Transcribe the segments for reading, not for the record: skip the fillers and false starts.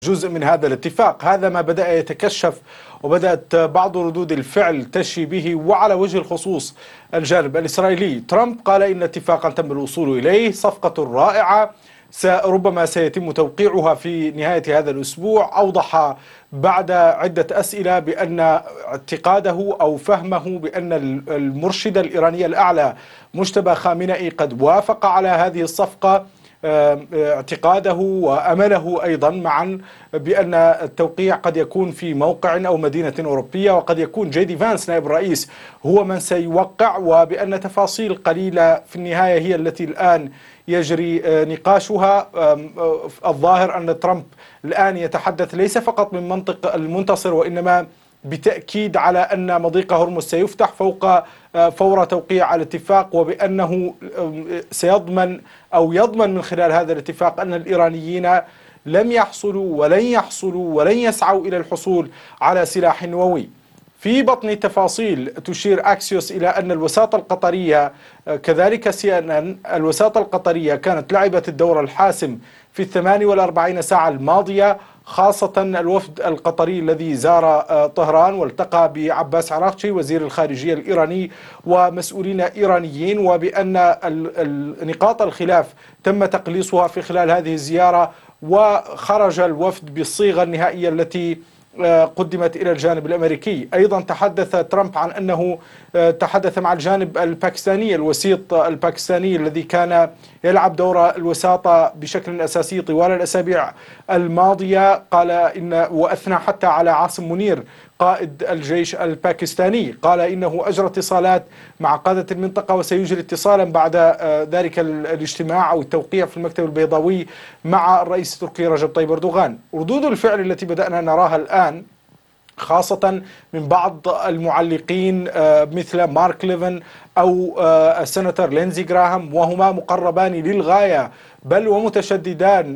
جزء من هذا الاتفاق. هذا ما بدأ يتكشف، وبدأت بعض ردود الفعل تشي به، وعلى وجه الخصوص الجانب الإسرائيلي. ترامب قال إن اتفاقا تم الوصول إليه صفقة رائعة ربما سيتم توقيعها في نهاية هذا الأسبوع. أوضح بعد عدة أسئلة بأن اعتقاده أو فهمه بأن المرشد الإيراني الأعلى مجتبى خامنئي قد وافق على هذه الصفقة، اعتقاده وأمله أيضا معا بأن التوقيع قد يكون في موقع أو مدينة أوروبية، وقد يكون جي فانس نائب الرئيس هو من سيوقع، وبأن تفاصيل قليلة في النهاية هي التي الآن يجري نقاشها. الظاهر أن ترامب الآن يتحدث ليس فقط من منطق المنتصر، وإنما بتأكيد على أن مضيق هرمز سيفتح فور توقيع الاتفاق، وبأنه سيضمن أو يضمن من خلال هذا الاتفاق أن الإيرانيين لم يحصلوا ولن يحصلوا ولن يسعوا إلى الحصول على سلاح نووي. في بطن التفاصيل تشير أكسيوس إلى أن الوساطة القطرية، كذلك CNN، الوساطة القطرية كانت لعبت الدور الحاسم في 48 ساعة الماضية، خاصة الوفد القطري الذي زار طهران والتقى بعباس عراقچي وزير الخارجية الإيراني ومسؤولين إيرانيين، وبأن نقاط الخلاف تم تقليصها في خلال هذه الزيارة، وخرج الوفد بالصيغة النهائية التي قدمت إلى الجانب الأمريكي. أيضا تحدث ترامب عن أنه تحدث مع الجانب الباكستاني، الوسيط الباكستاني الذي كان يلعب دور الوساطة بشكل أساسي طوال الأسابيع الماضية. قال وأثنى حتى على عاصم منير قائد الجيش الباكستاني، قال إنه أجرى اتصالات مع قادة المنطقة وسيجري اتصالا بعد ذلك الاجتماع أو التوقيع في المكتب البيضاوي مع الرئيس التركي رجب طيب أردوغان. ردود الفعل التي بدأنا نراها الآن خاصة من بعض المعلقين مثل مارك ليفن أو السناتور لينزي جراهام، وهما مقربان للغاية بل ومتشددان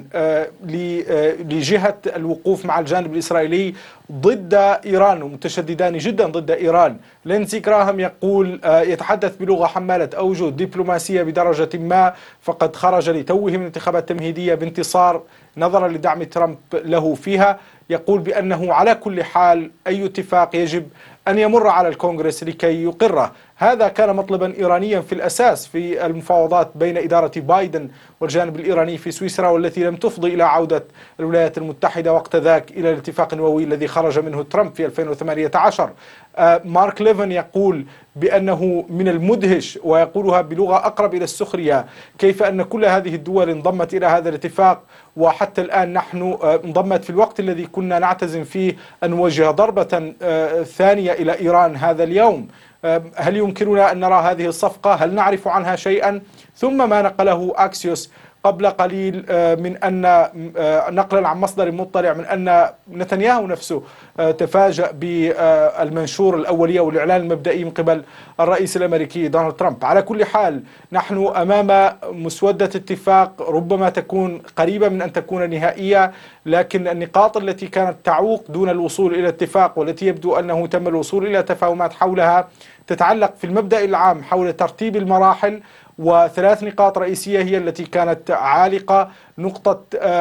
لجهة الوقوف مع الجانب الإسرائيلي ضد إيران، ومتشددان جدا ضد إيران. لينزي جراهام يقول يتحدث بلغة حمالة أوجه دبلوماسية بدرجة ما، فقد خرج لتوه من انتخابات تمهيدية بانتصار نظرا لدعم ترامب له فيها. يقول بأنه على كل حال أي اتفاق يجب أن يمر على الكونغرس لكي يقره. هذا كان مطلبا إيرانيا في الأساس في المفاوضات بين إدارة بايدن والجانب الإيراني في سويسرا، والتي لم تفضي إلى عودة الولايات المتحدة وقت ذاك إلى الاتفاق النووي الذي خرج منه ترامب في 2018. مارك ليفن يقول بأنه من المدهش، ويقولها بلغة أقرب إلى السخرية، كيف أن كل هذه الدول انضمت إلى هذا الاتفاق، وحتى الآن نحن انضمت في الوقت الذي كنا نعتزم فيه أن نوجه ضربة ثانية إلى إيران هذا اليوم. هل يمكننا أن نرى هذه الصفقة؟ هل نعرف عنها شيئا؟ ثم ما نقله أكسيوس قبل قليل من أن نقلا عن مصدر مطلع من أن نتنياهو نفسه تفاجأ بالمنشور الأولية والإعلان المبدئي من قبل الرئيس الأمريكي دونالد ترامب. على كل حال نحن أمام مسودة اتفاق ربما تكون قريبة من أن تكون نهائية، لكن النقاط التي كانت تعوق دون الوصول إلى اتفاق والتي يبدو أنه تم الوصول إلى تفاهمات حولها تتعلق في المبدأ العام حول ترتيب المراحل، وثلاث نقاط رئيسية هي التي كانت عالقة: نقطة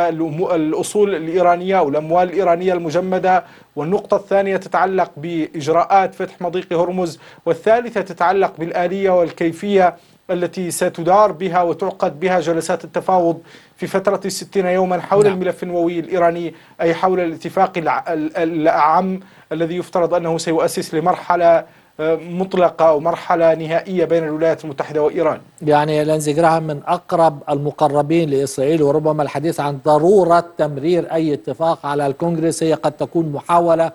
الأصول الإيرانية والأموال الإيرانية المجمدة، والنقطة الثانية تتعلق بإجراءات فتح مضيق هرمز، والثالثة تتعلق بالآلية والكيفية التي ستدار بها وتعقد بها جلسات التفاوض في فترة 60 يوما حول الملف النووي الإيراني، أي حول الاتفاق الأعم الذي يفترض أنه سيؤسس لمرحلة مطلقة أو مرحلة نهائية بين الولايات المتحدة وإيران. يعني لينزي جراهام من أقرب المقربين لإسرائيل، وربما الحديث عن ضرورة تمرير أي اتفاق على الكونغرس هي قد تكون محاولة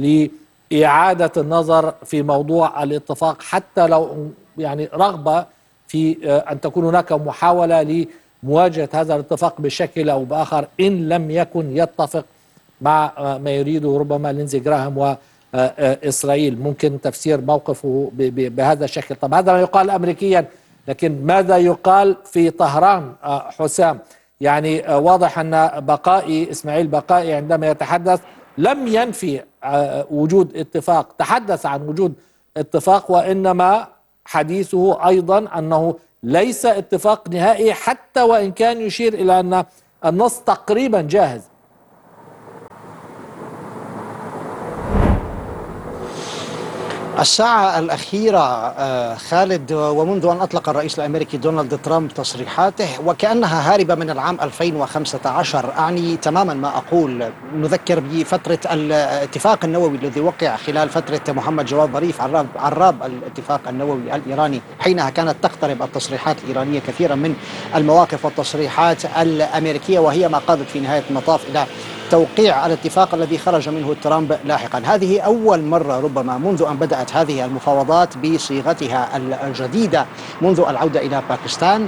لإعادة النظر في موضوع الاتفاق، حتى لو يعني رغبة في أن تكون هناك محاولة لمواجهة هذا الاتفاق بشكل أو بآخر إن لم يكن يتفق مع ما يريده ربما لينزي جراهام وإسرائيل. ممكن تفسير موقفه بهذا الشكل. طب هذا ما يقال أمريكيا، لكن ماذا يقال في طهران حسام؟ يعني واضح أن إسماعيل بقائي عندما يتحدث لم ينفي وجود اتفاق، تحدث عن وجود اتفاق، وإنما حديثه أيضا أنه ليس اتفاق نهائي، حتى وإن كان يشير إلى أن النص تقريبا جاهز. الساعة الأخيرة خالد، ومنذ أن أطلق الرئيس الأمريكي دونالد ترامب تصريحاته وكأنها هاربة من العام 2015، أعني تماما ما أقول. نذكر بفترة الاتفاق النووي الذي وقع خلال فترة محمد جواد ظريف عراب الاتفاق النووي الإيراني. حينها كانت تقترب التصريحات الإيرانية كثيرا من المواقف والتصريحات الأمريكية، وهي ما قادت في نهاية المطاف إلى توقيع الاتفاق الذي خرج منه ترامب لاحقا. هذه أول مرة ربما منذ أن بدأت هذه المفاوضات بصيغتها الجديدة منذ العودة إلى باكستان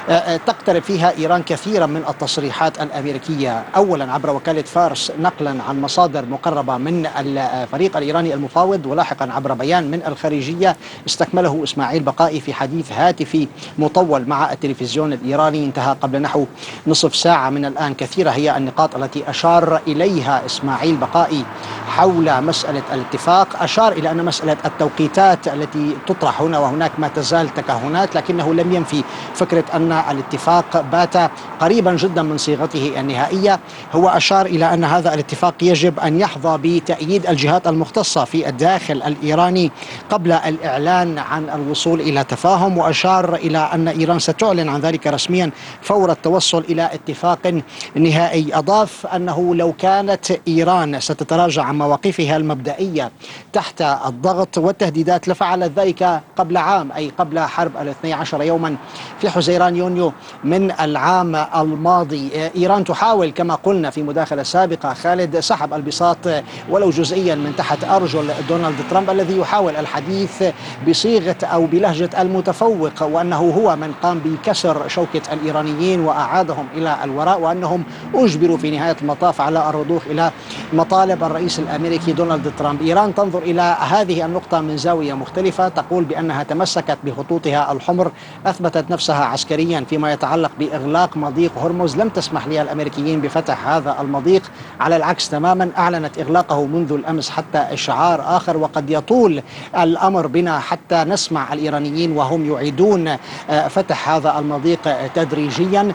تقترب فيها إيران كثيرا من التصريحات الأمريكية، أولا عبر وكالة فارس نقلا عن مصادر مقربة من الفريق الإيراني المفاوض، ولاحقا عبر بيان من الخارجية استكمله إسماعيل بقائي في حديث هاتفي مطول مع التلفزيون الإيراني انتهى قبل نحو نصف ساعة من الآن. كثيرة هي النقاط التي أشار إليها إسماعيل بقائي حول مسألة الاتفاق. أشار إلى أن مسألة التوقيتات التي تطرح هنا وهناك ما تزال تكهنات، لكنه لم ينفي فكرة أن الاتفاق بات قريبا جدا من صيغته النهائية. هو أشار إلى أن هذا الاتفاق يجب أن يحظى بتأييد الجهات المختصة في الداخل الإيراني قبل الإعلان عن الوصول إلى تفاهم، وأشار إلى أن إيران ستعلن عن ذلك رسميا فور التوصل إلى اتفاق نهائي. أضاف أنه لو كانت إيران ستتراجع عن مواقفها المبدئية تحت الضغط والتهديدات لفعلت ذلك قبل عام، أي قبل حرب 12 يوما في حزيران يونيو من العام الماضي. إيران تحاول كما قلنا في مداخلة سابقة خالد سحب البساط ولو جزئيا من تحت أرجل دونالد ترامب الذي يحاول الحديث بصيغة أو بلهجة المتفوق، وأنه هو من قام بكسر شوكة الإيرانيين وأعادهم إلى الوراء، وأنهم أجبروا في نهاية المطاف على الرضوخ إلى مطالب الرئيس الأمريكي دونالد ترامب. إيران تنظر إلى هذه النقطة من زاوية مختلفة، تقول بأنها تمسكت بخطوطها الحمر، أثبتت نفسها عسكريا فيما يتعلق بإغلاق مضيق هرمز، لم تسمح لها الأمريكيين بفتح هذا المضيق، على العكس تماما أعلنت إغلاقه منذ الأمس حتى إشعار آخر، وقد يطول الأمر بنا حتى نسمع الإيرانيين وهم يعيدون فتح هذا المضيق تدريجيا.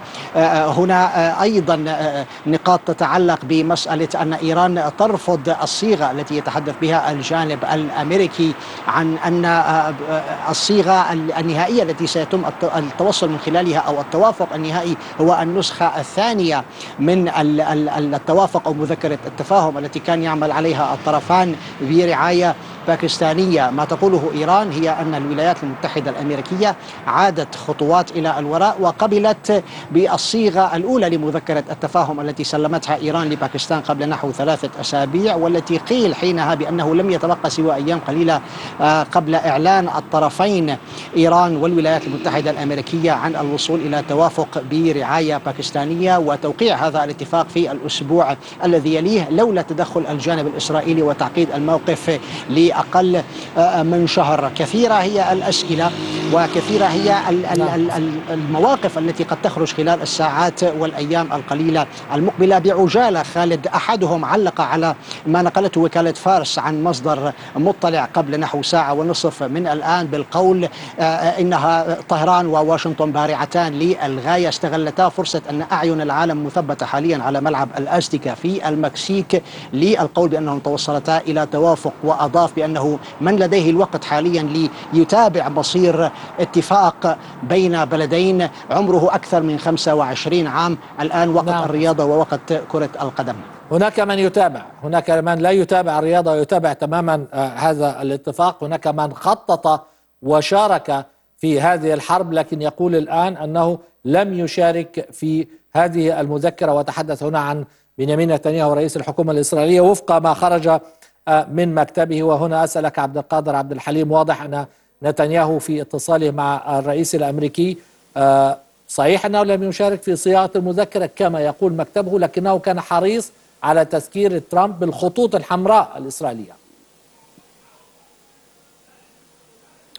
هنا أيضا نقاط تتعلق بمسألة أن إيران ترفض الصيغة التي يتحدث بها الجانب الأمريكي عن أن الصيغة النهائية التي سيتم التوصل من خلالها أو التوافق النهائي هو النسخة الثانية من التوافق أو مذكرة التفاهم التي كان يعمل عليها الطرفان برعاية باكستانية. ما تقوله إيران هي أن الولايات المتحدة الأمريكية عادت خطوات إلى الوراء وقبلت بالصيغة الأولى لمذكرة التفاهم التي سلمتها إيران لباكستان قبل نحو 3 أسابيع، والتي قيل حينها بأنه لم يتبقى سوى أيام قليلة قبل إعلان الطرفين إيران والولايات المتحدة الأمريكية عن الوصول إلى توافق برعاية باكستانية وتوقيع هذا الاتفاق في الأسبوع الذي يليه، لولا تدخل الجانب الإسرائيلي وتعقيد الموقف لأقل من شهر. كثيرة هي الأسئلة وكثيرة هي المواقف التي قد تخرج خلال الساعات والأيام القليلة المقبلة. بعجالة خالد، أحدهم علق على ما نقلته وكالة فارس عن مصدر مطلع قبل نحو ساعة ونصف من الآن بالقول إنها طهران وواشنطن بارعتان للغاية، استغلتا فرصة أن أعين العالم مثبتة حاليا على ملعب الأزتيكا في المكسيك للقول بأنهم توصلتا إلى توافق، وأضاف بأنه من لديه الوقت حاليا ليتابع مصير اتفاق بين بلدين عمره أكثر من 25 عام. الآن وقت الرياضة ووقت كرة القدم. هناك من يتابع، هناك من لا يتابع الرياضة ويتابع تماما هذا الاتفاق، هناك من خطط وشارك في هذه الحرب لكن يقول الآن أنه لم يشارك في هذه المذكرة، وتحدث هنا عن بنيامين نتنياهو رئيس الحكومة الإسرائيلية وفق ما خرج من مكتبه. وهنا أسألك عبد القادر عبد الحليم، واضح أن نتنياهو في اتصاله مع الرئيس الأمريكي صحيح أنه لم يشارك في صياغة المذكرة كما يقول مكتبه، لكنه كان حريص على تذكير ترامب بالخطوط الحمراء الإسرائيلية.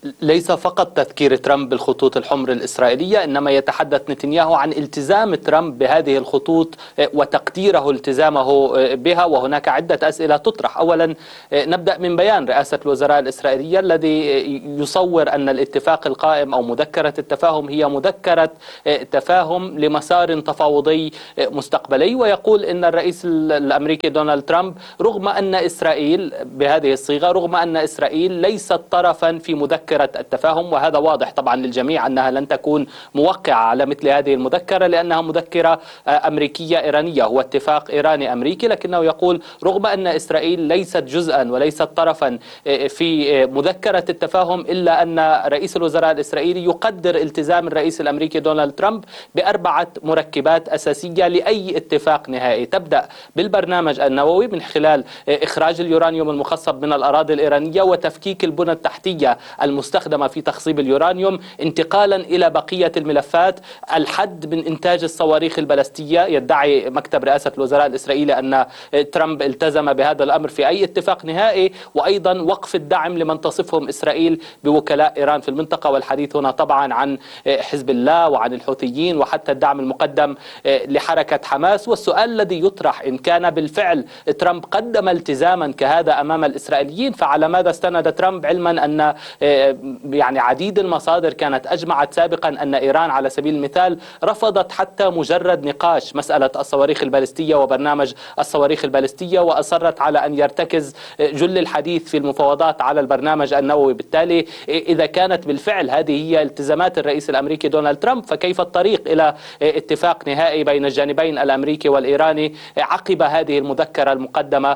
ليس فقط تذكير ترامب بالخطوط الحمر الإسرائيلية، إنما يتحدث نتنياهو عن التزام ترامب بهذه الخطوط وتقديره التزامه بها. وهناك عدة أسئلة تطرح. أولا نبدأ من بيان رئاسة الوزراء الإسرائيلية الذي يصور أن الاتفاق القائم أو مذكرة التفاهم هي مذكرة تفاهم لمسار تفاوضي مستقبلي، ويقول إن الرئيس الأمريكي دونالد ترامب رغم أن إسرائيل بهذه الصيغة، رغم أن إسرائيل ليست طرفا في مذكرة التفاهم، وهذا واضح طبعا للجميع أنها لن تكون موقعة على مثل هذه المذكرة لأنها مذكرة أمريكية إيرانية، هو اتفاق إيراني أمريكي، لكنه يقول رغم أن إسرائيل ليست جزءا وليست طرفا في مذكرة التفاهم، إلا أن رئيس الوزراء الإسرائيلي يقدر التزام الرئيس الأمريكي دونالد ترامب ب4 مركبات أساسية لأي اتفاق نهائي، تبدأ بالبرنامج النووي من خلال إخراج اليورانيوم المخصب من الأراضي الإيرانية وتفكيك البنى التحتية المستخدمة في تخصيب اليورانيوم، انتقالا إلى بقية الملفات، الحد من إنتاج الصواريخ البالستية. يدعي مكتب رئاسة الوزراء الإسرائيلي أن ترامب التزم بهذا الأمر في أي اتفاق نهائي، وأيضا وقف الدعم لمن تصفهم إسرائيل بوكلاء إيران في المنطقة، والحديث هنا طبعا عن حزب الله وعن الحوثيين وحتى الدعم المقدم لحركة حماس. والسؤال الذي يطرح إن كان بالفعل ترامب قدم التزاما كهذا أمام الإسرائيليين، فعلى ماذا استند ترامب، علما أن يعني عديد المصادر كانت أجمعت سابقا أن إيران على سبيل المثال رفضت حتى مجرد نقاش مسألة الصواريخ البالستية وبرنامج الصواريخ البالستية، وأصرت على أن يرتكز جل الحديث في المفاوضات على البرنامج النووي. بالتالي إذا كانت بالفعل هذه هي التزامات الرئيس الأمريكي دونالد ترامب، فكيف الطريق إلى اتفاق نهائي بين الجانبين الأمريكي والإيراني عقب هذه المذكرة المقدمة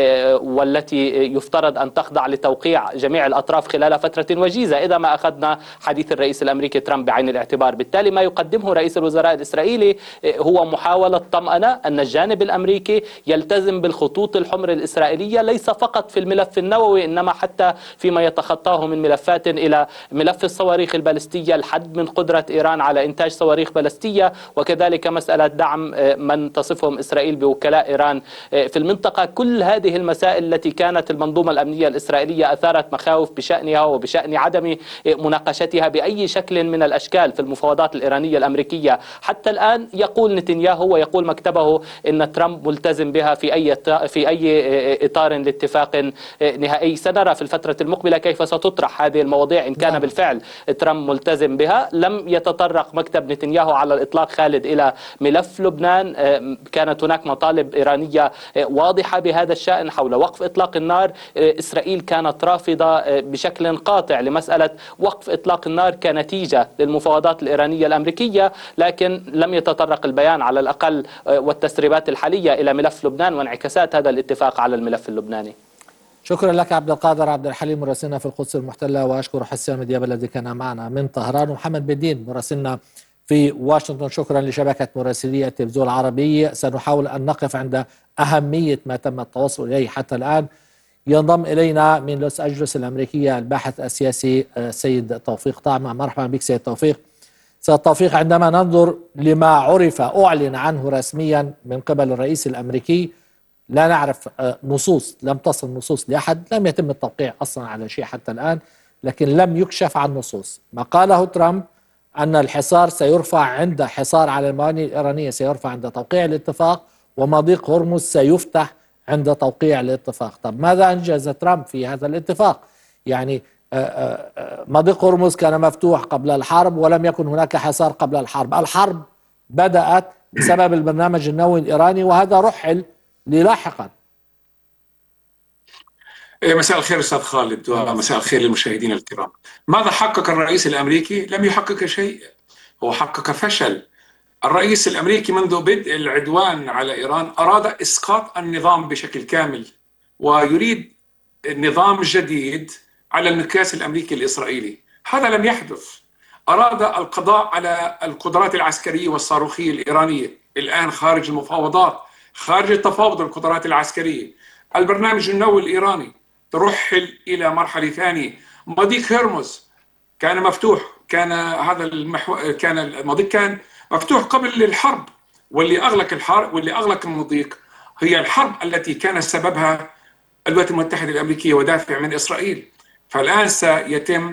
والتي يفترض أن تخضع لتوقيع جميع الأطراف خلال فترة وجيزة إذا ما أخذنا حديث الرئيس الأمريكي ترامب بعين الاعتبار. بالتالي ما يقدمه رئيس الوزراء الإسرائيلي هو محاولة طمأنة أن الجانب الأمريكي يلتزم بالخطوط الحمر الإسرائيلية، ليس فقط في الملف النووي إنما حتى فيما يتخطاه من ملفات إلى ملف الصواريخ البالستية، الحد من قدرة إيران على إنتاج صواريخ بالستية، وكذلك مسألة دعم من تصفهم إسرائيل بوكلاء إيران في المنطقة. كل هذه المسائل التي كانت المنظومة الأمنية الإسرائيلية أثارت مخاوف بشأنها وبشأن عدم مناقشتها بأي شكل من الأشكال في المفاوضات الإيرانية الأمريكية. حتى الآن يقول نتنياهو ويقول مكتبه إن ترامب ملتزم بها في أي إطار لاتفاق نهائي. سنرى في الفترة المقبلة كيف ستطرح هذه المواضيع إن كان بالفعل ترامب ملتزم بها. لم يتطرق مكتب نتنياهو على الإطلاق خالد إلى ملف لبنان، كانت هناك مطالب إيرانية واضحة بهذا الشأن حول وقف إطلاق النار. إسرائيل كانت رافضة بشكل قاطع لمسألة وقف إطلاق النار كنتيجة للمفاوضات الإيرانية الأمريكية، لكن لم يتطرق البيان على الأقل والتسريبات الحالية إلى ملف لبنان وانعكاسات هذا الاتفاق على الملف اللبناني. شكرا لك عبد القادر عبد الحليم مراسلنا في القدس المحتلة، وأشكر حسام دياب الذي كان معنا من طهران، ومحمد بدين مراسلنا في واشنطن. شكرا لشبكة مراسلي التلفزيون العربي. سنحاول أن نقف عند أهمية ما تم التوصل إليه حتى الآن. ينضم إلينا من لوس أنجلوس الأمريكية الباحث السياسي سيد توفيق طعمة. مرحبا بك سيد توفيق. سيد توفيق، عندما ننظر لما عرف أعلن عنه رسميا من قبل الرئيس الأمريكي، لا نعرف نصوص، لم تصل نصوص لأحد، لم يتم التوقيع أصلا على شيء حتى الآن، لكن لم يكشف عن نصوص. ما قاله ترامب أن الحصار سيرفع عند حصار على الموانئ الإيرانية سيرفع عند توقيع الاتفاق، ومضيق هرمز سيفتح عند توقيع الاتفاق. طب ماذا أنجز ترامب في هذا الاتفاق؟ يعني مضيق هرمز كان مفتوح قبل الحرب ولم يكن هناك حصار قبل الحرب. الحرب بدأت بسبب البرنامج النووي الإيراني، وهذا رحل لاحقا. مساء الخير أستاذ خالد، ومساء الخير للمشاهدين الكرام. ماذا حقق الرئيس الأمريكي؟ لم يحقق شيء، هو حقق فشل. الرئيس الأمريكي منذ بدء العدوان على إيران أراد إسقاط النظام بشكل كامل، ويريد نظام جديد على المقياس الأمريكي الإسرائيلي. هذا لم يحدث. أراد القضاء على القدرات العسكرية والصاروخية الإيرانية، الآن خارج المفاوضات، خارج التفاوض القدرات العسكرية. البرنامج النووي الإيراني ترحل إلى مرحلة ثانية. مضيق هرمز كان مفتوح، كان المضيق كان مفتوح قبل الحرب، واللي أغلق المضيق هي الحرب التي كان سببها الولايات المتحدة الأمريكية ودافع من إسرائيل. فالآن سيتم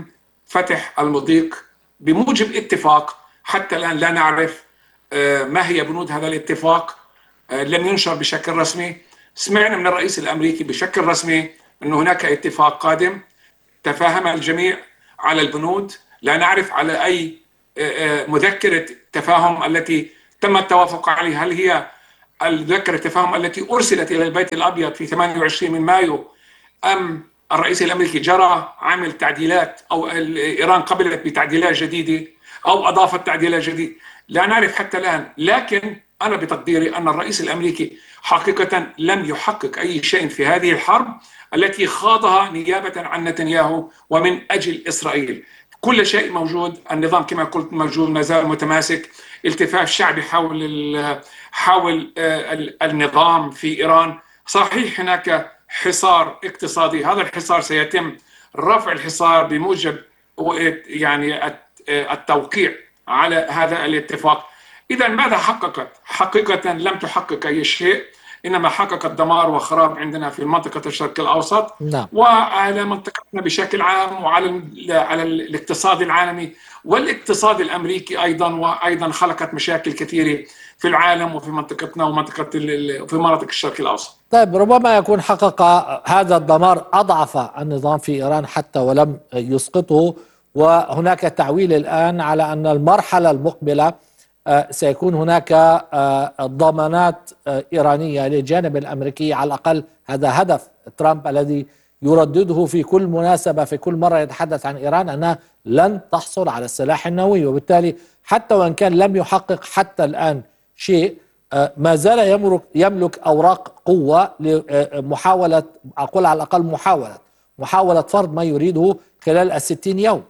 فتح المضيق بموجب اتفاق حتى الآن لا نعرف ما هي بنود هذا الاتفاق. لم ينشر بشكل رسمي. سمعنا من الرئيس الأمريكي بشكل رسمي أن هناك اتفاق قادم، تفاهم الجميع على البنود، لا نعرف على أي مذكرة تفاهم التي تم التوافق عليها. هل هي المذكرة التفاهم التي أرسلت إلى البيت الأبيض في 28 من مايو، أم الرئيس الأمريكي جرى عمل تعديلات، أو إيران قبلت بتعديلات جديدة أو أضافت تعديلات جديدة؟ لا نعرف حتى الآن. لكن أنا بتقديري أن الرئيس الأمريكي حقيقة لم يحقق أي شيء في هذه الحرب التي خاضها نيابة عن نتنياهو ومن أجل إسرائيل. كل شيء موجود، النظام كما قلت موجود، ما زال متماسك، التفاف شعبي حول النظام في إيران. صحيح هناك حصار اقتصادي، هذا الحصار سيتم رفع الحصار بموجب يعني التوقيع على هذا الاتفاق. إذا ماذا حققت؟ حقيقة لم تحقق أي شيء، إنما حققت دمار وخراب عندنا في منطقة الشرق الأوسط. نعم. وعلى منطقتنا بشكل عام، وعلى الاقتصاد العالمي والاقتصاد الأمريكي أيضا، وأيضا خلقت مشاكل كثيرة في العالم وفي منطقتنا وفي مناطق الشرق الأوسط. طيب، ربما يكون حقق هذا الدمار أضعف النظام في إيران حتى ولم يسقطه، وهناك تعويل الآن على أن المرحلة المقبلة سيكون هناك ضمانات إيرانية للجانب الأمريكي. على الأقل هذا هدف ترامب الذي يردده في كل مناسبة، في كل مرة يتحدث عن إيران أنها لن تحصل على السلاح النووي. وبالتالي حتى وإن كان لم يحقق حتى الآن شيء، ما زال يملك أوراق قوة لمحاولة، أقول على الأقل محاولة فرض ما يريده خلال 60 يوم.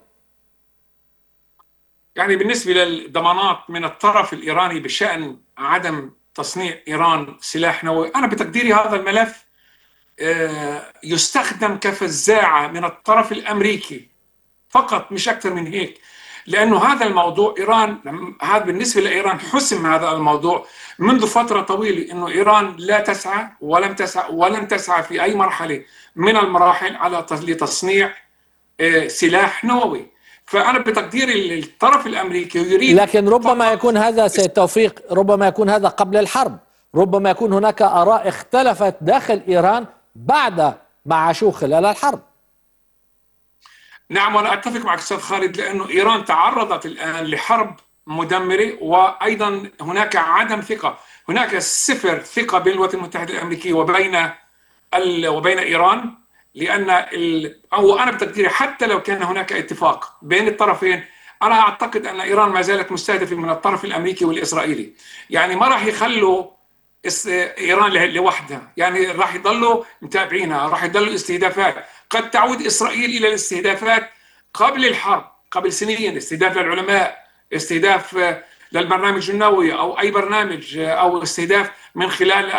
يعني بالنسبة للضمانات من الطرف الإيراني بشأن عدم تصنيع إيران سلاح نووي، أنا بتقديري هذا الملف يستخدم كفزاعة من الطرف الأمريكي فقط، مش أكثر من هيك. لأنه هذا الموضوع إيران، هذا بالنسبة لإيران حسم هذا الموضوع منذ فترة طويلة، إنه إيران لا تسعى ولن تسعى في أي مرحلة من المراحل على لتصنيع سلاح نووي. فأنا بتقديري الطرف الأمريكي يريد، لكن ربما يكون هذا سيد توفيق، ربما يكون هذا قبل الحرب، ربما يكون هناك آراء اختلفت داخل إيران بعد ما عاشوه خلال الحرب. نعم، وأنا أتفق معك أستاذ خالد، لأنه إيران تعرضت الآن لحرب مدمرة، وأيضا هناك عدم ثقة، هناك صفر ثقة بين الولايات المتحدة الأمريكية وبين إيران. لأن أو أنا بتقديري حتى لو كان هناك اتفاق بين الطرفين، أنا أعتقد أن إيران ما زالت مستهدفة من الطرف الأمريكي والإسرائيلي. يعني ما راح يخلوا إيران لوحدها، يعني راح يضلوا متابعينها، راح يضلوا استهدافات. قد تعود إسرائيل إلى الاستهدافات قبل الحرب، قبل سنين، استهداف للعلماء، استهداف للبرنامج النووي أو أي برنامج، أو استهداف من خلال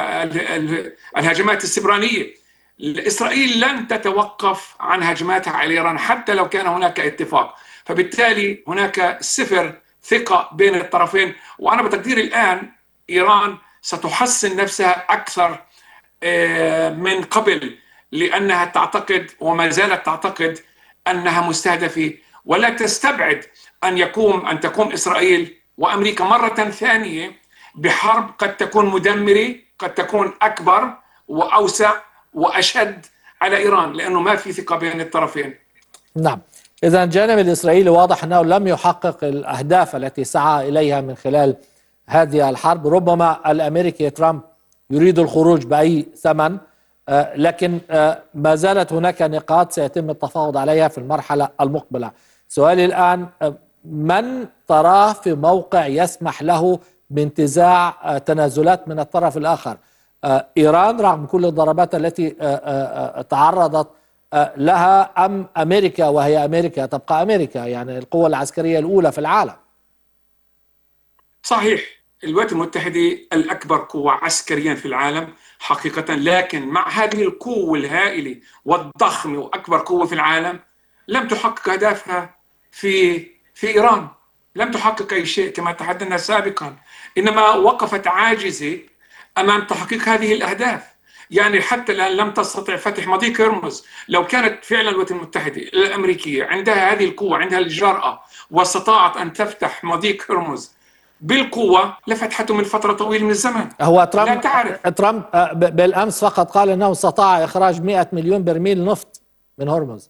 الهجمات السبرانية. إسرائيل لن تتوقف عن هجماتها على إيران حتى لو كان هناك اتفاق. فبالتالي هناك صفر ثقة بين الطرفين. وأنا بتقديري الآن إيران ستحسن نفسها أكثر من قبل، لأنها تعتقد وما زالت تعتقد أنها مستهدفة، ولا تستبعد أن تقوم إسرائيل وأمريكا مرة ثانية بحرب قد تكون مدمرة، قد تكون أكبر وأوسع وأشد على إيران، لأنه ما في ثقة بين الطرفين. نعم، إذا الجانب الإسرائيلي واضح أنه لم يحقق الأهداف التي سعى إليها من خلال هذه الحرب. ربما الأمريكي ترامب يريد الخروج بأي ثمن، لكن ما زالت هناك نقاط سيتم التفاوض عليها في المرحلة المقبلة. سؤالي الآن، من تراه في موقع يسمح له بانتزاع تنازلات من الطرف الآخر؟ إيران رغم كل الضربات التي تعرضت لها، أم أمريكا وهي أمريكا تبقى أمريكا، يعني القوة العسكرية الأولى في العالم؟ صحيح، الولايات المتحدة الأكبر قوة عسكريا في العالم حقيقة، لكن مع هذه القوة الهائلة والضخمة وأكبر قوة في العالم لم تحقق أهدافها في إيران، لم تحقق أي شيء كما تحدثنا سابقا، إنما وقفت عاجزة أمام تحقيق هذه الأهداف. يعني حتى الآن لم تستطع فتح مضيق هرمز. لو كانت فعلا الولايات المتحدة الأمريكية عندها هذه القوة، عندها الجرأة، واستطاعت أن تفتح مضيق هرمز بالقوة، لفتحته من فترة طويلة من الزمن. هو لا تعرف. ترامب بالأمس فقط قال أنه استطاع إخراج 100 مليون برميل نفط من هرمز.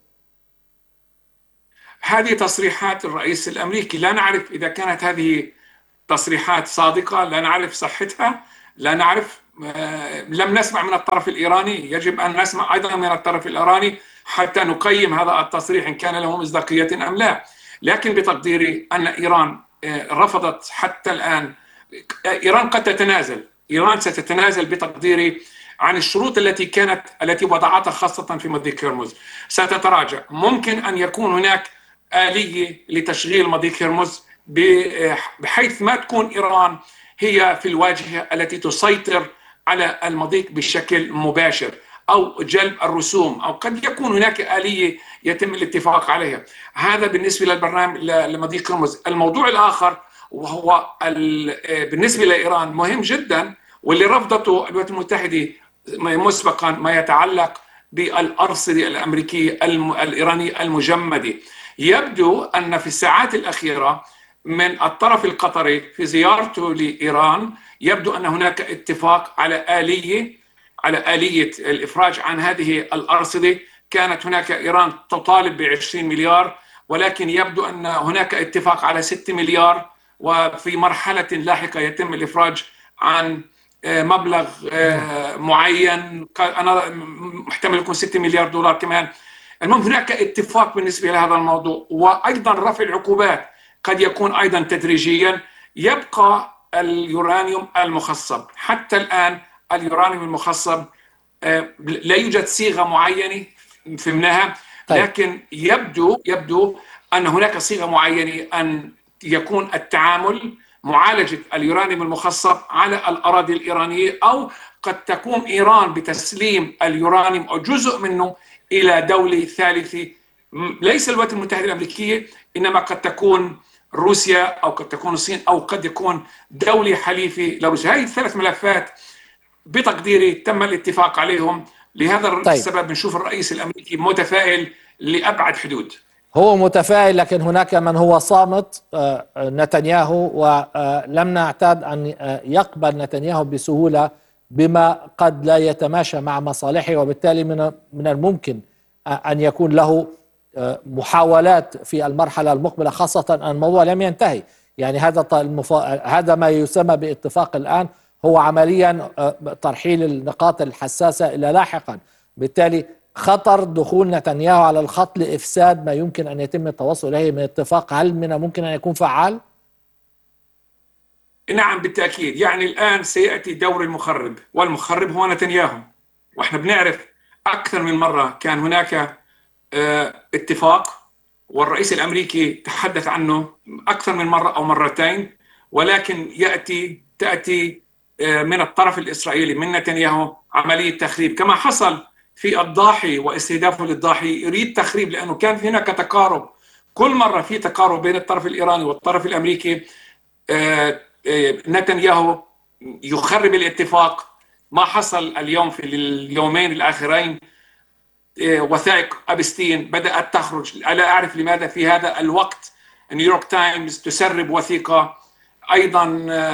هذه تصريحات الرئيس الأمريكي، لا نعرف إذا كانت هذه تصريحات صادقة، لا نعرف صحتها، لا نعرف. لم نسمع من الطرف الإيراني، يجب أن نسمع أيضا من الطرف الإيراني حتى نقيم هذا التصريح إن كان له مصداقية أم لا. لكن بتقديري أن إيران رفضت حتى الآن. إيران قد تتنازل، إيران ستتنازل بتقديري عن الشروط التي وضعتها خاصة في مضيق هرمز، ستتراجع. ممكن أن يكون هناك آلية لتشغيل مضيق هرمز بحيث ما تكون إيران هي في الواجهة التي تسيطر على المضيق بشكل مباشر، أو جلب الرسوم، أو قد يكون هناك آلية يتم الاتفاق عليها. هذا بالنسبة للبرنامج لمضيق هرمز. الموضوع الآخر وهو بالنسبة لإيران مهم جدا، واللي رفضته الولايات المتحدة مسبقا، ما يتعلق بالأرصدة الأمريكية الإيرانية المجمدة. يبدو أن في الساعات الأخيرة من الطرف القطري في زيارته لإيران، يبدو أن هناك اتفاق على آلية الإفراج عن هذه الأرصدة. كانت هناك إيران تطالب ب20 مليار، ولكن يبدو أن هناك اتفاق على 6 مليار، وفي مرحلة لاحقة يتم الإفراج عن مبلغ معين، أنا محتمل يكون 6 مليار دولار كمان. المهم هناك اتفاق بالنسبة لهذا الموضوع. وأيضا رفع العقوبات قد يكون أيضا تدريجيا. يبقى اليورانيوم المخصب. حتى الآن اليورانيوم المخصب لا يوجد صيغة معينة فهمناها، لكن يبدو أن هناك صيغة معينة أن يكون التعامل معالجة اليورانيوم المخصب على الأراضي الإيرانية، أو قد تقوم إيران بتسليم اليورانيوم أو جزء منه إلى دولة ثالثة، ليس الولايات المتحدة الأمريكية، إنما قد تكون روسيا، أو قد تكون الصين، أو قد يكون دولة حليفة لروسيا. هذه الثلاث ملفات بتقديري تم الاتفاق عليهم. لهذا السبب نشوف الرئيس الأمريكي متفائل لأبعد حدود. هو متفائل، لكن هناك من هو صامت، نتنياهو، ولم نعتاد أن يقبل نتنياهو بسهولة بما قد لا يتماشى مع مصالحه، وبالتالي من الممكن أن يكون له محاولات في المرحلة المقبلة، خاصة أن الموضوع لم ينتهي. يعني هذا ما يسمى باتفاق الآن هو عمليا ترحيل النقاط الحساسة إلى لاحقا. بالتالي خطر دخول نتنياهو على الخط لإفساد ما يمكن أن يتم التوصل إليه من اتفاق، هل من الممكن أن يكون فعال؟ نعم بالتأكيد. يعني الآن سيأتي دور المخرب، والمخرب هو نتنياهو. وإحنا بنعرف أكثر من مرة كان هناك اتفاق، والرئيس الأمريكي تحدث عنه أكثر من مرة أو مرتين، ولكن تأتي من الطرف الإسرائيلي من نتنياهو عملية تخريب، كما حصل في الضاحي واستهدافه للضاحي. يريد تخريب لأنه كان في هناك تقارب، كل مرة في تقارب بين الطرف الإيراني والطرف الأمريكي. نتنياهو يخرب الاتفاق. ما حصل اليوم في اليومين الآخرين، وثائق أبستين بدأت تخرج، لا أعرف لماذا في هذا الوقت. نيويورك تايمز تسرب وثيقة، أيضا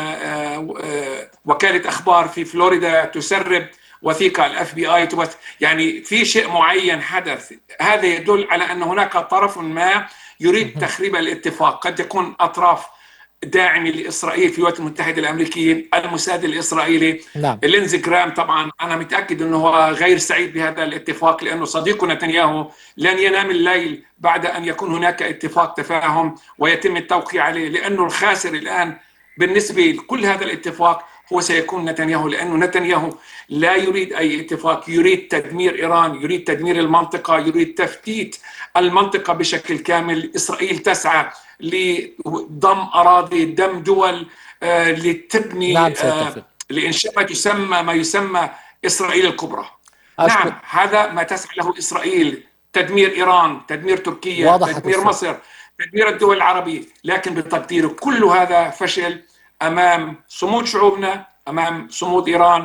وكالة أخبار في فلوريدا تسرب وثيقة، الأف بي آي يعني في شيء معين حدث. هذا يدل على أن هناك طرف ما يريد تخريب الاتفاق. قد يكون أطراف داعمة لإسرائيل في الولايات المتحدة الأمريكية، الموساد الإسرائيلي. نعم. لينزي جرام طبعا أنا متأكد أنه هو غير سعيد بهذا الاتفاق، لأنه صديق نتنياهو لن ينام الليل بعد أن يكون هناك اتفاق تفاهم ويتم التوقيع عليه، لأنه الخاسر الآن بالنسبة لكل هذا الاتفاق هو سيكون نتنياهو، لأنه نتنياهو لا يريد أي اتفاق، يريد تدمير إيران، يريد تدمير المنطقة، يريد تفتيت المنطقة بشكل كامل. إسرائيل تسعى لضم أراضي، دم دول، لتبني لإنشاء ما يسمى إسرائيل الكبرى. نعم، هذا ما تسعى له إسرائيل، تدمير إيران، تدمير تركيا، تدمير مصر، تدمير الدول العربية. لكن بالتقدير كل هذا فشل أمام صمود شعوبنا، أمام صمود إيران،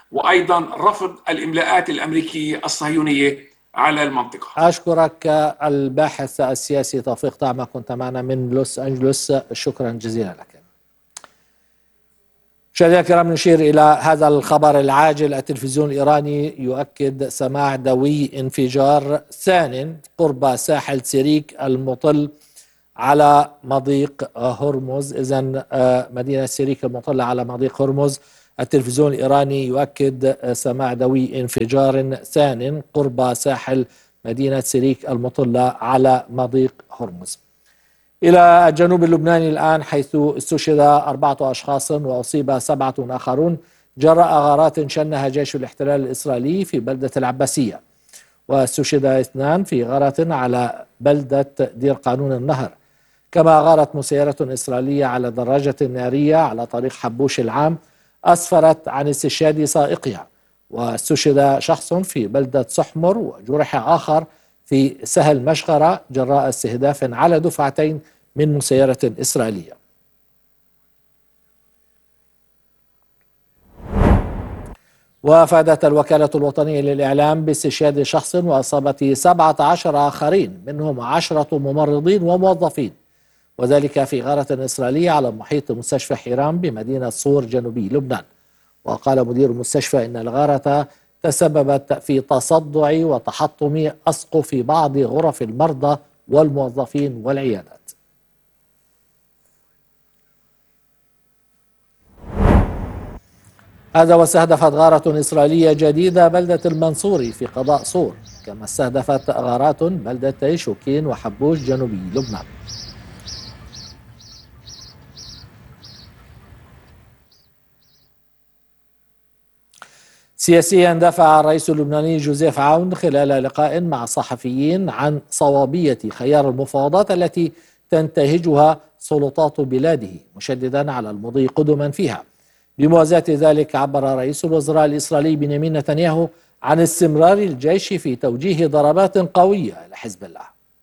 وأيضا رفض الإملاءات الأمريكية الصهيونية على المنطقة. أشكرك الباحث السياسي توفيق طعمة، كنت معنا من لوس أنجلوس، شكرا جزيلا لك. مشاهدينا الكرام، نشير إلى هذا الخبر العاجل. التلفزيون الإيراني يؤكد سماع دوي انفجار ثان قرب ساحل سيريك المطل على مضيق هرمز. إذن مدينة سيريك المطلة على مضيق هرمز. التلفزيون الإيراني يؤكد سماع دوي انفجار ثان قرب ساحل مدينة سيريك المطلة على مضيق هرمز. إلى الجنوب اللبناني الآن، حيث استشهد 4 أشخاص وأصيب 7 آخرون جراء غارات شنها جيش الاحتلال الإسرائيلي في بلدة العباسية، واستشهد 2 في غارة على بلدة دير قانون النهر. كما غارت مسيرة إسرائيلية على دراجة نارية على طريق حبوش العام أسفرت عن استشهاد سائقها، واستشهد شخص في بلدة سحمر وجرح آخر في سهل مشغرة جراء استهداف على دفعتين من مسيرة إسرائيلية. وافادت الوكالة الوطنية للإعلام باستشهاد شخص وإصابة 17 آخرين منهم 10 ممرضين وموظفين، وذلك في غارة إسرائيلية على محيط مستشفى حيران بمدينة صور جنوبي لبنان. وقال مدير المستشفى إن الغارة تسببت في تصدع وتحطم أسقف بعض غرف المرضى والموظفين والعيادات. هذا واستهدفت غارة إسرائيلية جديدة بلدة المنصوري في قضاء صور، كما استهدفت غارات بلدتي شوكين وحبوش جنوبي لبنان. سياسيا دافع الرئيس اللبناني جوزيف عون خلال لقاء مع الصحفيين عن صوابية خيار المفاوضات التي تنتهجها سلطات بلاده، مشددا على المضي قدما فيها. بموازاة ذلك، عبر رئيس الوزراء الإسرائيلي بنيامين نتنياهو عن استمرار الجيش في توجيه ضربات قوية لحزب الله.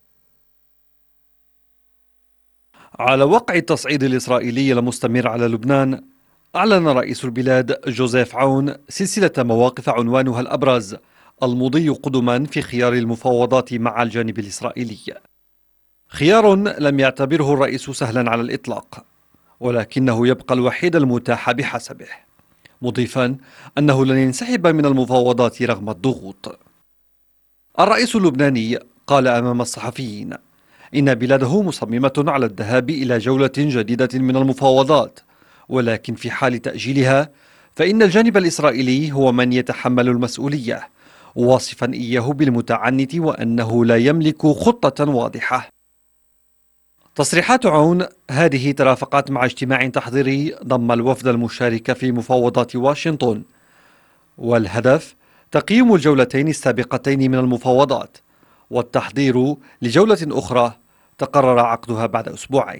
على وقع التصعيد الإسرائيلي المستمر على لبنان، أعلن رئيس البلاد جوزيف عون سلسلة مواقف عنوانها الأبرز المضي قدما في خيار المفاوضات مع الجانب الإسرائيلي. خيار لم يعتبره الرئيس سهلا على الإطلاق، ولكنه يبقى الوحيد المتاح بحسبه، مضيفا أنه لن ينسحب من المفاوضات رغم الضغوط. الرئيس اللبناني قال أمام الصحفيين إن بلاده مصممة على الذهاب إلى جولة جديدة من المفاوضات، ولكن في حال تأجيلها فإن الجانب الإسرائيلي هو من يتحمل المسؤولية، واصفا إياه بالمتعنت وأنه لا يملك خطة واضحة. تصريحات عون هذه ترافقت مع اجتماع تحضيري ضم الوفد المشارك في مفاوضات واشنطن، والهدف تقييم الجولتين السابقتين من المفاوضات والتحضير لجولة أخرى تقرر عقدها بعد أسبوعين.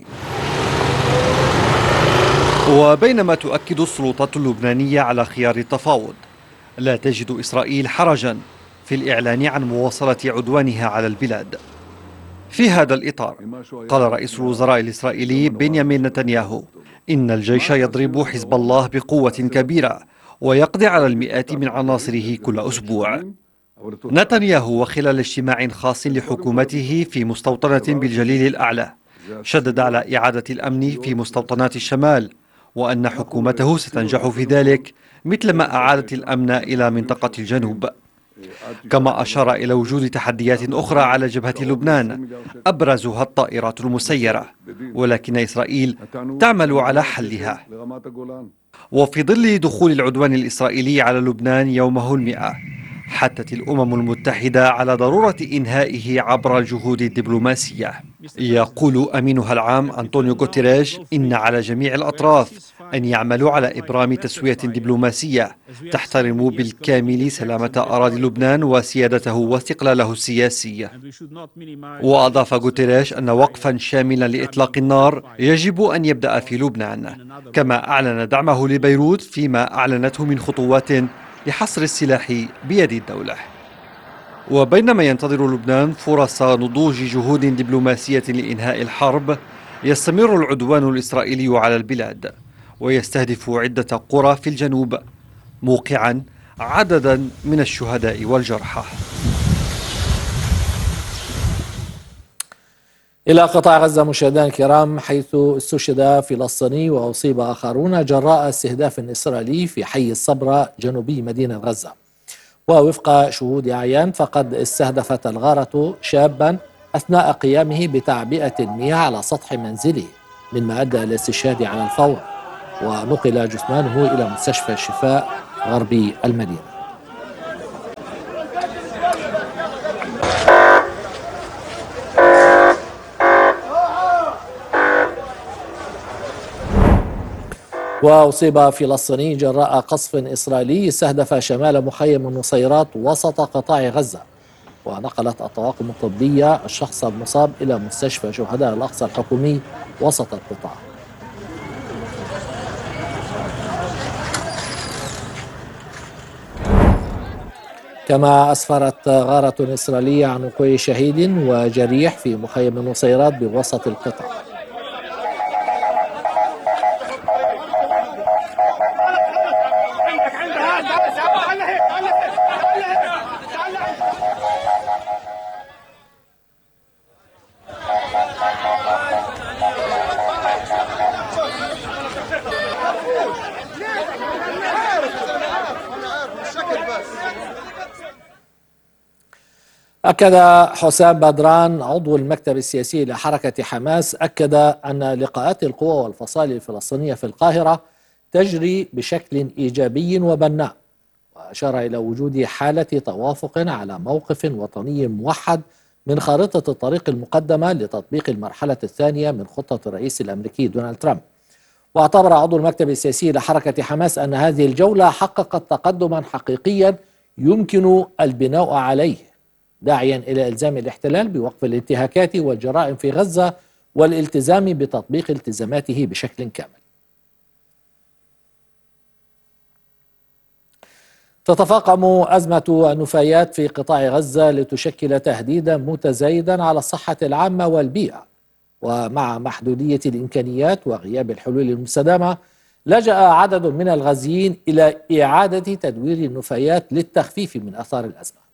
وبينما تؤكد السلطات اللبنانية على خيار التفاوض، لا تجد إسرائيل حرجا في الإعلان عن مواصلة عدوانها على البلاد. في هذا الإطار قال رئيس الوزراء الإسرائيلي بنيامين نتنياهو إن الجيش يضرب حزب الله بقوة كبيرة ويقضي على المئات من عناصره كل أسبوع. نتنياهو وخلال اجتماع خاص لحكومته في مستوطنة بالجليل الأعلى شدد على إعادة الأمن في مستوطنات الشمال، وأن حكومته ستنجح في ذلك مثلما أعادت الأمن إلى منطقة الجنوب. كما أشار إلى وجود تحديات أخرى على جبهة لبنان أبرزها الطائرات المسيرة، ولكن إسرائيل تعمل على حلها. وفي ظل دخول العدوان الإسرائيلي على لبنان يومه 100، حثت الأمم المتحدة على ضرورة إنهائه عبر الجهود الدبلوماسية. يقول أمينها العام أنطونيو غوتيريش إن على جميع الأطراف أن يعملوا على إبرام تسوية دبلوماسية تحترم بالكامل سلامة أراضي لبنان وسيادته واستقلاله السياسي. وأضاف غوتيريش أن وقفا شاملا لإطلاق النار يجب أن يبدأ في لبنان، كما أعلن دعمه لبيروت فيما أعلنته من خطوات لحصر السلاح بيد الدولة. وبينما ينتظر لبنان فرص نضوج جهود دبلوماسية لإنهاء الحرب، يستمر العدوان الإسرائيلي على البلاد ويستهدف عدة قرى في الجنوب، موقعا عددا من الشهداء والجرحى. إلى قطاع غزة مشاهدينا الكرام، حيث استشهد فلسطيني وأصيب آخرون جراء استهداف إسرائيلي في حي الصبرة جنوبي مدينة غزة. ووفق شهود أعيان فقد استهدفت الغارة شابا أثناء قيامه بتعبئة المياه على سطح منزله، مما أدى إلى استشهاده على الفور، ونقل جثمانه إلى مستشفى الشفاء غربي المدينة. وأصيب فلسطيني جراء قصف إسرائيلي استهدف شمال مخيم النصيرات وسط قطاع غزة، ونقلت الطواقم الطبية الشخص المصاب إلى مستشفى شهداء الأقصى الحكومي وسط القطاع. كما أسفرت غارة إسرائيلية عن وقوع شهيد وجريح في مخيم النصيرات بوسط القطاع. أكد حسام بدران عضو المكتب السياسي لحركة حماس أن لقاءات القوى والفصائل الفلسطينية في القاهرة تجري بشكل إيجابي وبناء، وأشار إلى وجود حالة توافق على موقف وطني موحد من خارطة الطريق المقدمة لتطبيق المرحلة الثانية من خطة الرئيس الأمريكي دونالد ترامب. واعتبر عضو المكتب السياسي لحركة حماس أن هذه الجولة حققت تقدما حقيقيا يمكن البناء عليه، داعيا إلى إلزام الاحتلال بوقف الانتهاكات والجرائم في غزة والالتزام بتطبيق التزاماته بشكل كامل. تتفاقم أزمة النفايات في قطاع غزة لتشكل تهديدا متزايدا على الصحة العامة والبيئة، ومع محدودية الإمكانيات وغياب الحلول المستدامة لجأ عدد من الغزيين إلى إعادة تدوير النفايات للتخفيف من آثار الأزمة.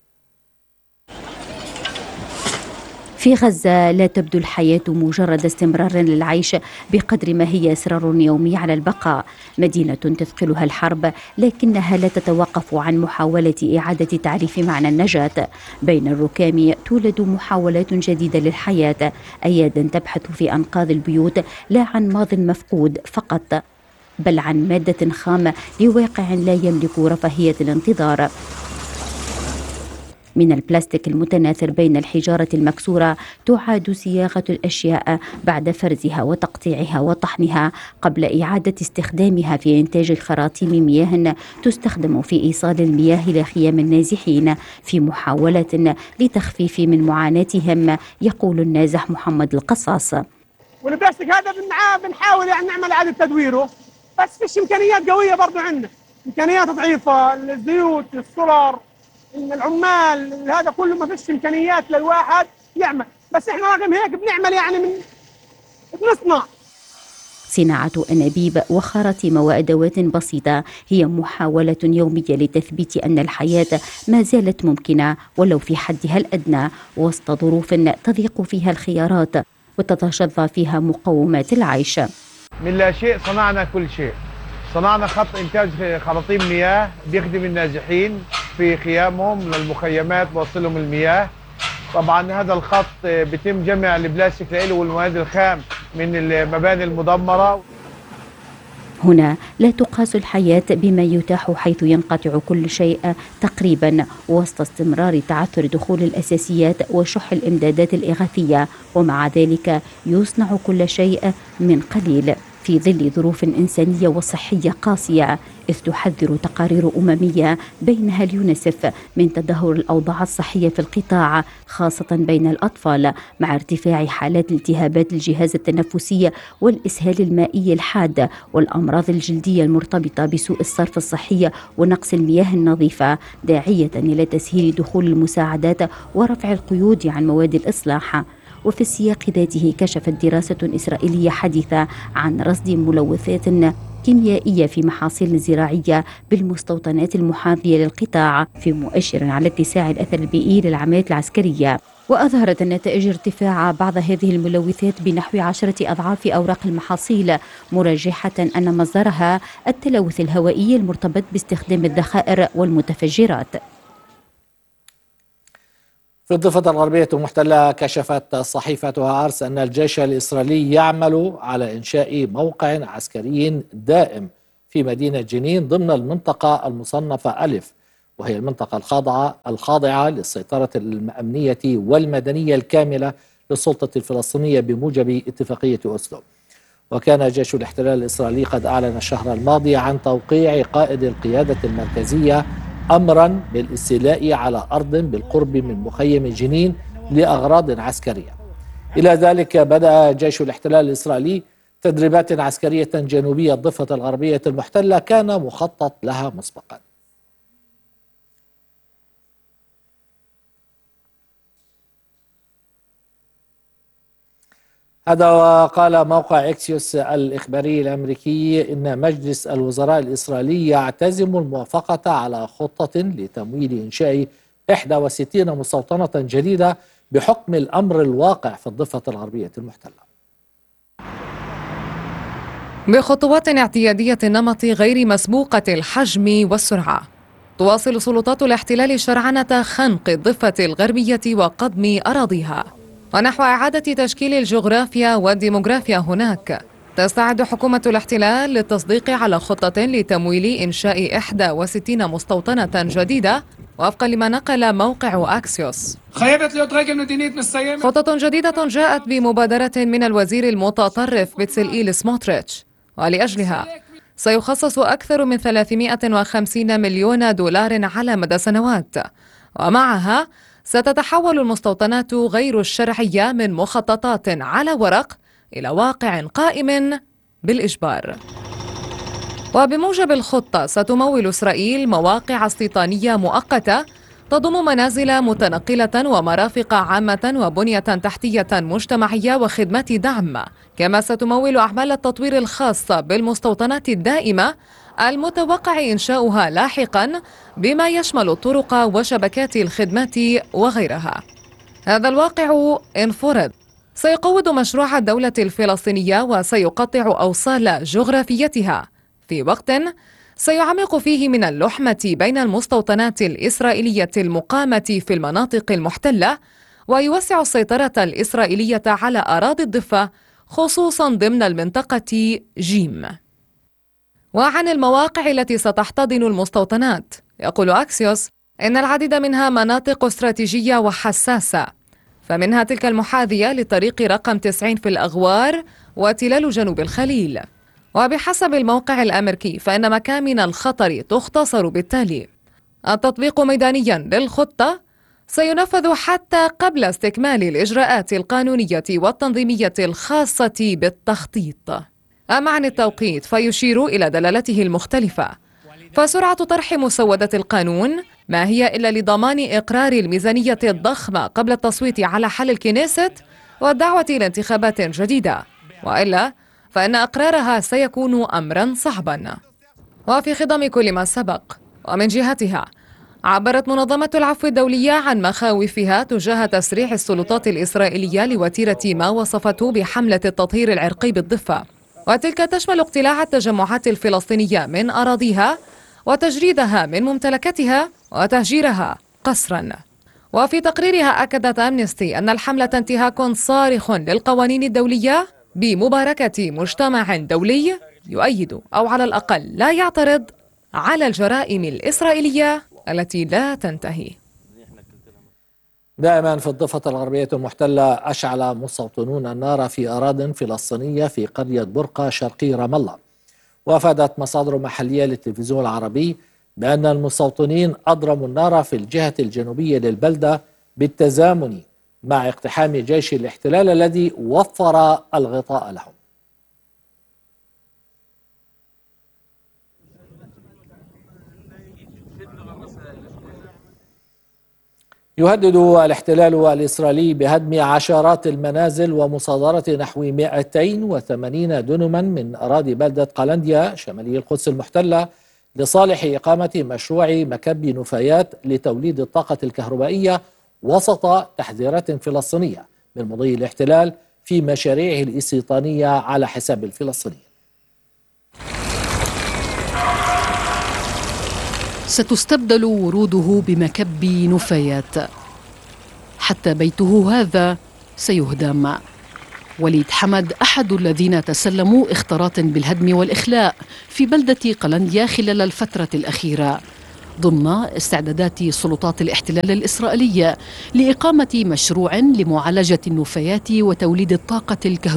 في غزة لا تبدو الحياة مجرد استمرار للعيش بقدر ما هي إصرار يومي على البقاء. مدينة تثقلها الحرب لكنها لا تتوقف عن محاولة إعادة تعريف معنى النجاة. بين الركام تولد محاولات جديدة للحياة، أيادا تبحث في أنقاض البيوت لا عن ماض مفقود فقط، بل عن مادة خام لواقع لا يملك رفاهية الانتظار. من البلاستيك المتناثر بين الحجارة المكسورة تعاد صياغة الأشياء بعد فرزها وتقطيعها وطحنها قبل إعادة استخدامها في إنتاج خراطيم مياه تستخدم في إيصال المياه إلى خيام النازحين في محاولة لتخفيف من معاناتهم، يقول النازح محمد القصاص. والبلاستيك هذا بنحاول نعمل إعادة تدويره، بس فيش إمكانيات قوية برضو عندنا، إمكانيات ضعيفة، الزيوت، السولار، العمال، هذا كله ما فيش امكانيات للواحد يعمل، بس احنا رغم هيك بنعمل بنصنع. صناعة أنابيب وخراطيم وأدوات بسيطة هي محاولة يومية لتثبيت أن الحياة ما زالت ممكنة ولو في حدها الأدنى وسط ظروف تضيق فيها الخيارات وتتشظى فيها مقومات العيش. من لا شيء صنعنا كل شيء. صنعنا خط إنتاج خراطيم مياه بيخدم النازحين في خيامهم للمخيمات، بوصلهم المياه. طبعا هذا الخط بيتم جمع البلاستيك له والمواد الخام من المباني المدمرة. هنا لا تقاس الحياة بما يتاح حيث ينقطع كل شيء تقريبا وسط استمرار تعثر دخول الأساسيات وشح الإمدادات الإغاثية، ومع ذلك يصنع كل شيء من قليل في ظل ظروف إنسانية وصحية قاسية، إذ تحذر تقارير أممية بينها اليونسف من تدهور الأوضاع الصحية في القطاع خاصة بين الأطفال، مع ارتفاع حالات التهابات الجهاز التنفسي والإسهال المائي الحاد والأمراض الجلدية المرتبطة بسوء الصرف الصحي ونقص المياه النظيفة، داعية إلى تسهيل دخول المساعدات ورفع القيود عن مواد الإصلاح. وفي السياق ذاته كشفت دراسة إسرائيلية حديثة عن رصد ملوثات كيميائية في محاصيل زراعية بالمستوطنات المحاذية للقطاع، في مؤشر على اتساع الأثر البيئي للعمليات العسكرية. وأظهرت النتائج ارتفاع بعض هذه الملوثات بنحو 10 أضعاف أوراق المحاصيل، مرجحة أن مصدرها التلوث الهوائي المرتبط باستخدام الذخائر والمتفجرات. في الضفة الغربية المحتلة كشفت صحيفة هارتس أن الجيش الإسرائيلي يعمل على إنشاء موقع عسكري دائم في مدينة جنين ضمن المنطقة المصنفة ألف، وهي المنطقة الخاضعة للسيطرة الأمنية والمدنية الكاملة للسلطة الفلسطينية بموجب اتفاقية أوسلو. وكان جيش الاحتلال الإسرائيلي قد أعلن الشهر الماضي عن توقيع قائد القيادة المركزية أمرا بالاستيلاء على أرض بالقرب من مخيم جنين لأغراض عسكرية. إلى ذلك بدأ جيش الاحتلال الإسرائيلي تدريبات عسكرية جنوبية الضفة الغربية المحتلة كان مخطط لها مسبقا. هذا وقال موقع اكسيوس الإخباري الأمريكي إن مجلس الوزراء الإسرائيلي يعتزم الموافقة على خطة لتمويل إنشاء 61 مستوطنة جديدة بحكم الأمر الواقع في الضفة الغربية المحتلة. بخطوات اعتيادية النمط غير مسبوقة الحجم والسرعة، تواصل سلطات الاحتلال شرعنة خنق الضفة الغربية وقضم أراضيها، ونحو إعادة تشكيل الجغرافيا والديموغرافيا هناك. تستعد حكومة الاحتلال للتصديق على خطة لتمويل إنشاء 61 مستوطنة جديدة وفقا لما نقل موقع أكسيوس. خطة جديدة جاءت بمبادرة من الوزير المتطرف بتسلئيل سموتريتش، ولأجلها سيخصص أكثر من 350 مليون دولار على مدى سنوات، ومعها ستتحول المستوطنات غير الشرعية من مخططات على ورق إلى واقع قائم بالإجبار. وبموجب الخطة ستمول إسرائيل مواقع استيطانية مؤقتة تضم منازل متنقلة ومرافق عامة وبنية تحتية مجتمعية وخدمات دعم، كما ستمول أعمال التطوير الخاصة بالمستوطنات الدائمة المتوقع إنشاؤها لاحقا، بما يشمل الطرق وشبكات الخدمات وغيرها. هذا الواقع انفرد سيقوض مشروع الدولة الفلسطينية وسيقطع أوصال جغرافيتها في وقت سيعمق فيه من اللحمة بين المستوطنات الإسرائيلية المقامة في المناطق المحتلة، ويوسع السيطرة الإسرائيلية على أراضي الضفة خصوصا ضمن المنطقة جيم. وعن المواقع التي ستحتضن المستوطنات، يقول أكسيوس إن العديد منها مناطق استراتيجية وحساسة، فمنها تلك المحاذية لطريق رقم 90 في الأغوار وتلال جنوب الخليل. وبحسب الموقع الأمريكي فإن مكامن الخطر تختصر بالتالي. التطبيق ميدانيا للخطة سينفذ حتى قبل استكمال الإجراءات القانونية والتنظيمية الخاصة بالتخطيط. أما عن التوقيت فيشير إلى دلالته المختلفة، فسرعة طرح مسودة القانون ما هي إلا لضمان إقرار الميزانية الضخمة قبل التصويت على حل الكنيست والدعوة إلى انتخابات جديدة، وإلا فإن إقرارها سيكون أمرا صعبا. وفي خضم كل ما سبق، ومن جهتها عبرت منظمة العفو الدولية عن مخاوفها تجاه تسريح السلطات الإسرائيلية لوتيرة ما وصفته بحملة التطهير العرقي بالضفة، وتلك تشمل اقتلاع التجمعات الفلسطينية من أراضيها وتجريدها من ممتلكاتها وتهجيرها قسرا. وفي تقريرها أكدت أمنستي أن الحملة انتهاك صارخ للقوانين الدولية بمباركة مجتمع دولي يؤيد أو على الأقل لا يعترض على الجرائم الإسرائيلية التي لا تنتهي. دائما في الضفة الغربية المحتلة أشعل مستوطنون النار في أراضٍ فلسطينية في قرية برقة شرقي رام الله. وافادت مصادر محلية للتلفزيون العربي بأن المستوطنين أضرموا النار في الجهة الجنوبية للبلدة بالتزامن مع اقتحام جيش الاحتلال الذي وفر الغطاء لهم. يهدد الاحتلال الإسرائيلي بهدم عشرات المنازل ومصادرة نحو 280 دنما من أراضي بلدة قلنديا شمالي القدس المحتلة لصالح إقامة مشروع مكب نفايات لتوليد الطاقة الكهربائية وسط تحذيرات فلسطينية من مضي الاحتلال في مشاريعه الاستيطانية على حساب الفلسطينيين. ستستبدل وروده بمكب نفايات، حتى بيته هذا سيهدم. وليد حمد أحد الذين تسلموا اختارات بالهدم والإخلاء في بلدة قلنديا خلال الفترة الأخيرة ضمن استعدادات سلطات الاحتلال الإسرائيلية لإقامة مشروع لمعالجة النفايات وتوليد الطاقة الكهربائية